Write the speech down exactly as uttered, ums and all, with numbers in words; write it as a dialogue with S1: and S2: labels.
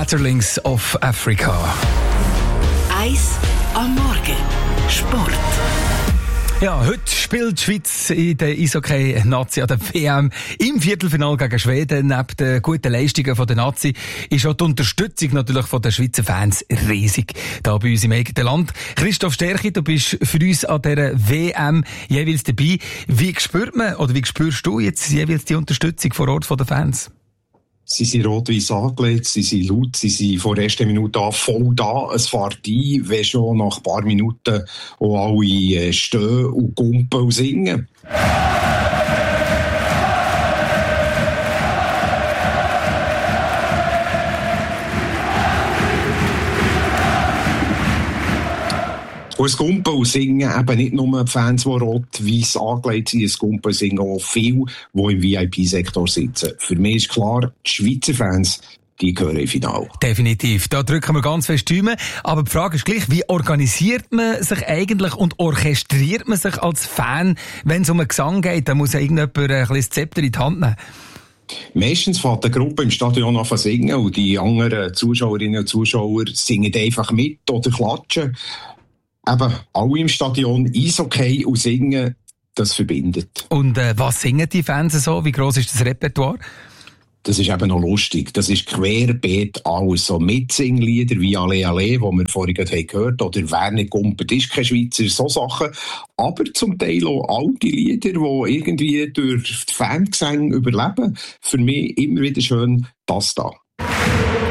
S1: Schmetterlings of Africa.
S2: Eis am Morgen. Sport.
S1: Ja, heute spielt die Schweiz in der Eishockey-Nazi an der W M im Viertelfinale gegen Schweden. Neben den guten Leistungen der Nazi ist auch die Unterstützung natürlich von den Schweizer Fans riesig. Da bei uns im eigenen Land. Christoph Sterchi, du bist für uns an dieser W M jeweils dabei. Wie spürt man, oder wie spürst du jetzt jeweils die Unterstützung vor Ort von den Fans?
S3: Sie sind rot-weiss angelegt, sie sind laut, sie sind von der ersten Minute an voll da. Es fährt ein, wenn schon nach ein paar Minuten auch alle stehen und gumpen und singen. Und das Gumpen und Singen, eben nicht nur die Fans, die rot-weiss angelegt sind, das Gumpen und Singen auch viele, die im V I P-Sektor sitzen. Für mich ist klar, die Schweizer Fans, die gehören im Finale.
S1: Definitiv, da drücken wir ganz fest die Daumen. Aber die Frage ist gleich, wie organisiert man sich eigentlich und orchestriert man sich als Fan, wenn es um einen Gesang geht? Da muss ja irgendjemand ein bisschen das Zepter in die Hand nehmen.
S3: Meistens fährt eine Gruppe im Stadion an zu singen und die anderen Zuschauerinnen und Zuschauer singen einfach mit oder klatschen. Eben, alle im Stadion, Eishockey und Singen, das verbindet.
S1: Und äh, was singen die Fans so? Wie gross ist das Repertoire?
S3: Das ist eben noch lustig. Das ist querbeet alles. So Mitsinglieder wie «Alle, alle», die wir vorhin gerade gehört haben, oder «Wer nicht gumpert, ist kein Schweizer», so Sachen. Aber zum Teil auch alte Lieder, die irgendwie durch die Fangesänge überleben. Für mich immer wieder schön das da.